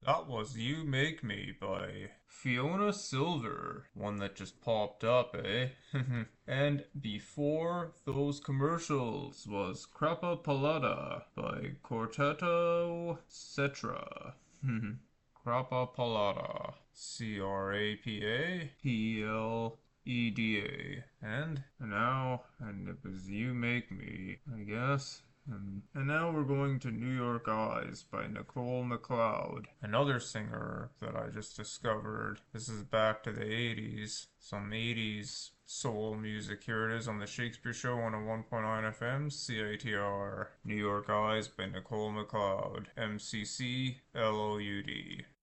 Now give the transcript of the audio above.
That was You Make Me by Fiona Silver. One that just popped up, eh? And before those commercials was Crappa Palada by Quartetto Cetra. Crappa Palada. Crappleda. And it was You Make Me, I guess. And now we're going to New York Eyes by Nicole McLeod, another singer that I just discovered. This is back to the 80s, some 80s soul music. Here it is on the Shakespeare Show on a 1.9 FM, CITR. New York Eyes by Nicole McLeod, MCC LOUD.